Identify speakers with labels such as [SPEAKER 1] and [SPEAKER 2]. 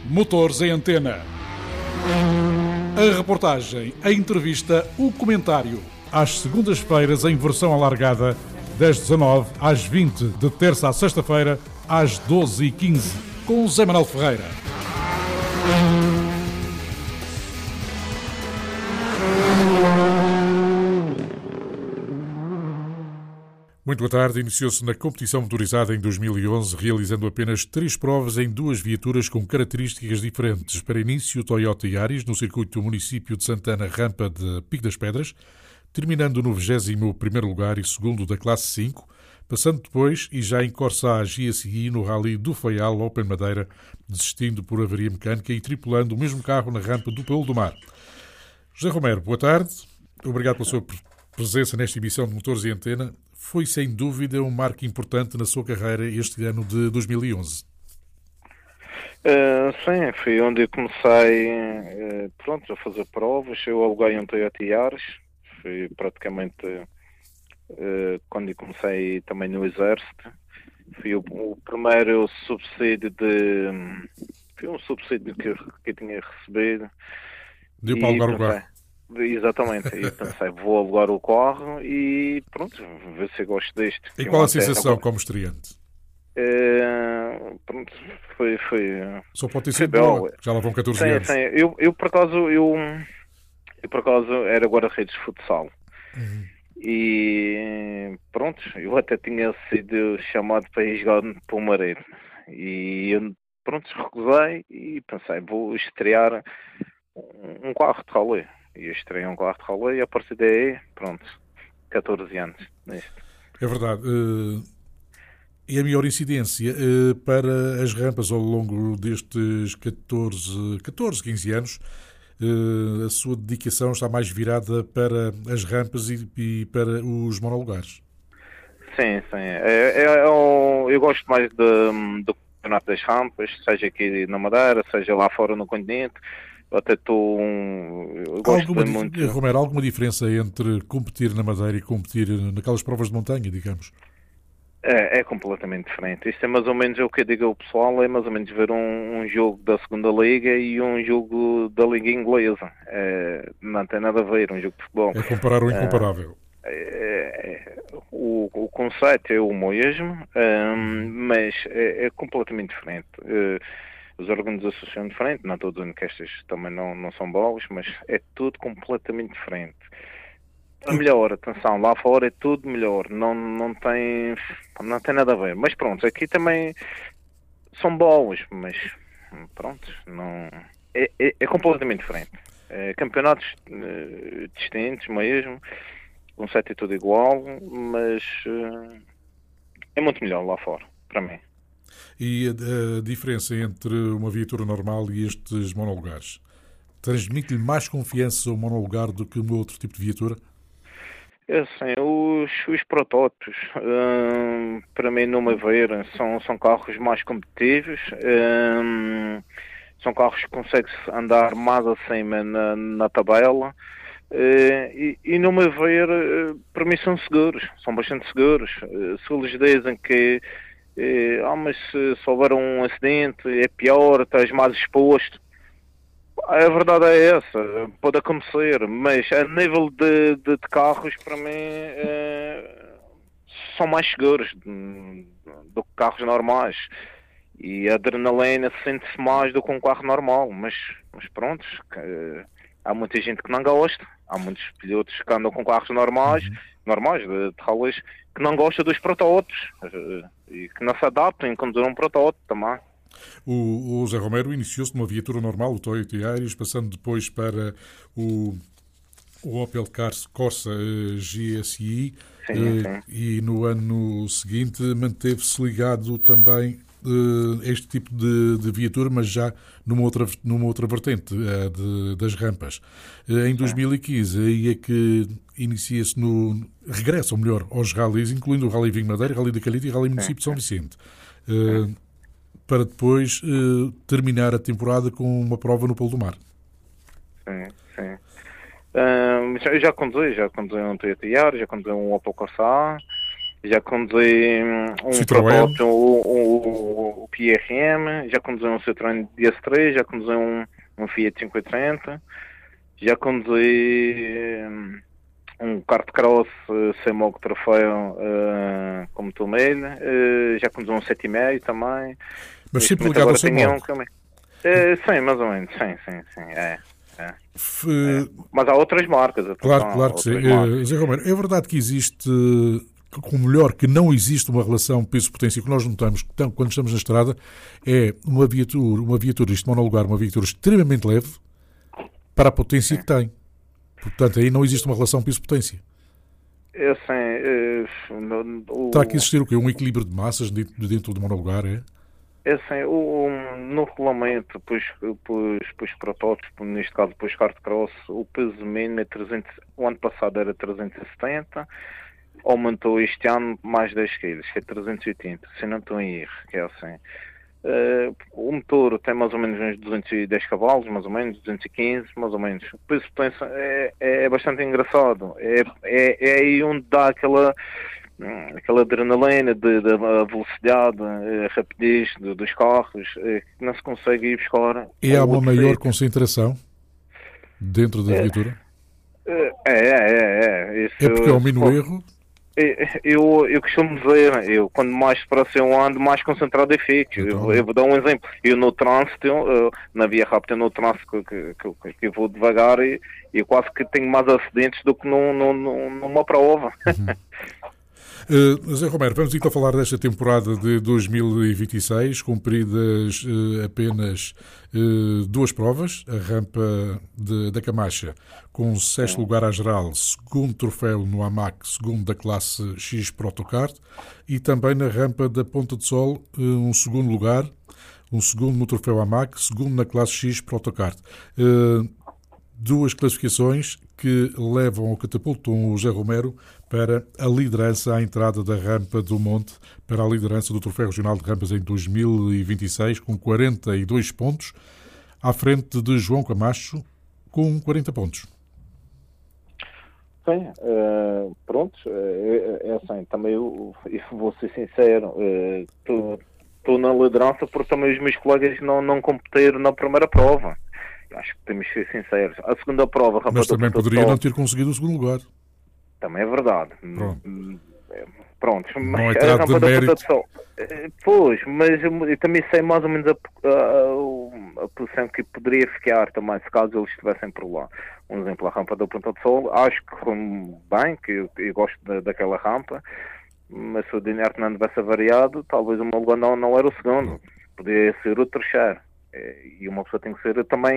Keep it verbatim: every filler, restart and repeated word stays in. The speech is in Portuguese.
[SPEAKER 1] Motores em Antena. A reportagem, a entrevista, o comentário. Às segundas-feiras em versão alargada, das dezanove às vinte, de terça a sexta-feira, às doze e quinze, com Zé Manuel Ferreira. Muito boa tarde. Iniciou-se na competição motorizada em dois mil e onze, realizando apenas três provas em duas viaturas com características diferentes. Para início, Toyota Yaris, no circuito do município de Santana, rampa de Pico das Pedras, terminando no vigésimo primeiro lugar e segundo da classe cinco, passando depois, e já em Corsa G S I, no Rally do Faial Open Madeira, desistindo por avaria mecânica e tripulando o mesmo carro na rampa do Pelo do Mar. José Romero, boa tarde. Obrigado pela sua presença nesta emissão de Motores e Antena. Foi, sem dúvida, um marco importante na sua carreira este ano de dois mil e onze.
[SPEAKER 2] Uh, sim, foi onde eu comecei uh, pronto, a fazer provas. Eu aluguei um Toyota Yaris. Foi praticamente uh, quando eu comecei também no Exército. Foi o, o primeiro subsídio de... Foi um subsídio que eu, que eu tinha recebido.
[SPEAKER 1] Deu para alugar o carro.
[SPEAKER 2] Exatamente, e pensei, vou alugar o carro e pronto, ver se eu gosto deste.
[SPEAKER 1] E qual a sensação agora, como estreante?
[SPEAKER 2] É, pronto, foi, foi...
[SPEAKER 1] Só pode ter sido boa, já lá vão catorze
[SPEAKER 2] sim,
[SPEAKER 1] anos.
[SPEAKER 2] Sim, eu, eu por acaso, eu, eu por acaso era guarda-redes de futsal.
[SPEAKER 1] Uhum.
[SPEAKER 2] E pronto, eu até tinha sido chamado para ir jogar para o Mareiro. E eu, pronto, recusei e pensei, vou estrear um carro de rally. E eu estreiei um carro de rally e a partir daí, pronto, catorze anos nisto.
[SPEAKER 1] É verdade. Uh, e a maior incidência uh, para as rampas ao longo destes catorze, catorze quinze anos, uh, a sua dedicação está mais virada para as rampas e, e para os monolugares.
[SPEAKER 2] Sim, sim. É, é, eu, eu gosto mais de, do campeonato das rampas, seja aqui na Madeira, seja lá fora no continente. Até estou um, eu gosto
[SPEAKER 1] alguma,
[SPEAKER 2] muito.
[SPEAKER 1] Romero, alguma diferença entre competir na Madeira e competir naquelas provas de montanha, digamos?
[SPEAKER 2] É, é completamente diferente. Isto é mais ou menos o que eu digo ao pessoal, é mais ou menos ver um, um jogo da segunda liga e um jogo da liga inglesa. É, não tem nada a ver, um jogo de futebol.
[SPEAKER 1] É comparar o incomparável.
[SPEAKER 2] É, é, o, o conceito é o mesmo, é, mas é, é completamente diferente. É, as organizações são diferentes, não estou dizendo que estas também não, não são boas, mas é tudo completamente diferente. É melhor, atenção, lá fora é tudo melhor, não, não, tem, não tem nada a ver. Mas pronto, aqui também são boas, mas pronto, não, é, é, é completamente diferente. É, campeonatos é, distintos mesmo, o conceito é tudo igual, mas é, é muito melhor lá fora, para mim.
[SPEAKER 1] E a, a diferença entre uma viatura normal e estes monolugares? Transmite-lhe mais confiança o monolugar do que um outro tipo de viatura?
[SPEAKER 2] É assim, os, os protótipos, hum, para mim, não me ver, são, são carros mais competitivos, hum, são carros que conseguem-se andar mais acima na, na tabela, e, e não me ver, para mim, são seguros, são bastante seguros. Se eles dizem que ah, mas se, se houver um acidente é pior, estás mais exposto. A verdade é essa, pode acontecer, mas a nível de, de, de carros, para mim, é, são mais seguros do que carros normais. E a adrenalina sente-se mais do que um carro normal, mas, mas pronto, que, há muita gente que não gosta, há muitos pilotos que andam com carros normais, uhum. normais, de, de rallies, que não gostam dos protótipos e que não se adaptam em conduzir um protótipo também.
[SPEAKER 1] O, o Zé Romero iniciou-se numa viatura normal, o Toyota Yaris, passando depois para o, o Opel Corsa G S I,
[SPEAKER 2] sim, sim.
[SPEAKER 1] E no ano seguinte manteve-se ligado também a este tipo de, de viatura, mas já numa outra, numa outra vertente, a de, das rampas. Em dois mil e quinze, aí é que inicia-se no... regressa, ou melhor, aos rallies, incluindo o Rally Vinho Madeira, Rally da Calheta e Rally Município de São Vicente. Sim. Para depois uh, terminar a temporada com uma prova no Pelo do Mar.
[SPEAKER 2] Sim, sim. Uh, já, já conduzi, já conduzi um Toyota Yaris, já conduzi um Opel Corsa A, já conduzi um
[SPEAKER 1] Citroën.
[SPEAKER 2] protótipo, o, o, o P R M, já conduzi um Citroën D S três, já conduzi um, um Fiat quinhentos e trinta, já conduzi um, um kart cross uh, sem-mogo troféu uh, como Tomelho, uh, já conduzi um sete e meio também.
[SPEAKER 1] Mas
[SPEAKER 2] Neste
[SPEAKER 1] sempre
[SPEAKER 2] momento
[SPEAKER 1] ligado ao
[SPEAKER 2] agora
[SPEAKER 1] seu
[SPEAKER 2] tenho
[SPEAKER 1] modo.
[SPEAKER 2] um que eu me- Uh, sim, mais ou menos, sim, sim, sim, é. é.
[SPEAKER 1] F-
[SPEAKER 2] Mas há outras marcas,
[SPEAKER 1] Claro,
[SPEAKER 2] atenção,
[SPEAKER 1] claro que sim.
[SPEAKER 2] outras marcas.
[SPEAKER 1] Eh, Zé Romero, é verdade que existe, que- ou melhor, que não existe uma relação peso-potência. O que nós notamos que tam- quando estamos na estrada é uma viatura, uma viatura, isto monolugar, uma viatura extremamente leve para a potência
[SPEAKER 2] Sim.
[SPEAKER 1] que tem. Portanto, aí não existe uma relação peso-potência.
[SPEAKER 2] É assim, é, no- o-
[SPEAKER 1] Terá que existir o quê? Um equilíbrio de massas dentro, dentro do monolugar, é?
[SPEAKER 2] é assim, o, o- no regulamento, pois, pois, pois protótipos, neste caso, pois kart cross, o peso mínimo é trezentos, o ano passado era trezentos e setenta, aumentou este ano mais dez quilos, que é trezentos e oitenta, se não estou em erro, que é assim. Eh, o motor tem mais ou menos uns duzentos e dez cavalos, mais ou menos, duzentos e quinze, mais ou menos. O peso de potência é, é bastante engraçado. É, é, é aí onde dá aquela, hum, aquela adrenalina de- da velocidade, a rapidez de- dos carros, eh, que não se consegue ir buscar
[SPEAKER 1] E
[SPEAKER 2] a
[SPEAKER 1] há uma
[SPEAKER 2] outro
[SPEAKER 1] maior
[SPEAKER 2] sítio.
[SPEAKER 1] concentração dentro da
[SPEAKER 2] É,
[SPEAKER 1] viatura?
[SPEAKER 2] é, é, é. é.
[SPEAKER 1] É porque é o
[SPEAKER 2] Isso, se
[SPEAKER 1] mínimo
[SPEAKER 2] for-
[SPEAKER 1] erro?
[SPEAKER 2] Eu, eu costumo dizer, eu quando mais para ser um ando, mais concentrado eu fico. Eu, vou- eu vou dar um exemplo. Eu no trânsito, eu, na via rápida, no trânsito que, que, que, que eu vou devagar e eu quase que tenho mais acidentes do que num, num, num- numa prova.
[SPEAKER 1] Uh, Zé Romero, vamos então falar desta temporada de dois mil e vinte e seis, cumpridas uh, apenas uh, duas provas, a rampa de- da Camacha, com sexto lugar à geral, segundo troféu no AMAC, segundo da classe X Protocard, e também na rampa da Ponta de Sol, uh, um segundo lugar, um segundo no troféu AMAC, segundo na classe X Protocard. Uh, duas classificações que levam ou catapultam o Zé Romero para a liderança à entrada da Rampa do Monte, para a liderança do Troféu Regional de Rampas em dois mil e vinte e seis, com quarenta e dois pontos, à frente de João Camacho, com quarenta pontos.
[SPEAKER 2] Sim, eh, pronto, eh, é, é assim, também eu, eu vou ser sincero, estou na liderança porque também os meus colegas não, não competiram na primeira prova. Acho que temos que ser sinceros. A segunda prova, Rampa
[SPEAKER 1] Mas
[SPEAKER 2] do
[SPEAKER 1] também
[SPEAKER 2] Ponta de
[SPEAKER 1] poderia
[SPEAKER 2] Sol,
[SPEAKER 1] não ter conseguido o segundo lugar.
[SPEAKER 2] também é verdade.
[SPEAKER 1] Pronto.
[SPEAKER 2] Pronto,
[SPEAKER 1] Não
[SPEAKER 2] mas
[SPEAKER 1] é
[SPEAKER 2] a
[SPEAKER 1] trato
[SPEAKER 2] Rampa
[SPEAKER 1] de
[SPEAKER 2] do
[SPEAKER 1] mérito.
[SPEAKER 2] Ponta de Sol, eh, pois, mas eu eu também sei mais ou menos a, a, a posição que poderia ficar também, se caso eles estivessem por lá. Um exemplo, a Rampa do Ponta de Sol, acho que foi bem, que eu, eu gosto da, daquela rampa, mas se o dinheiro não tivesse variado, talvez o meu lugar não, não era o segundo, poderia ser o terceiro. Eh, E uma pessoa tem que ser também